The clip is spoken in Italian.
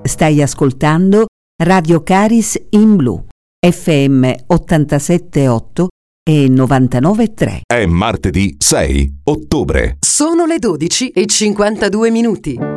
Stai ascoltando Radio Caris in Blu, FM 87.8 e 99.3. È martedì 6 ottobre. Sono le 12:52.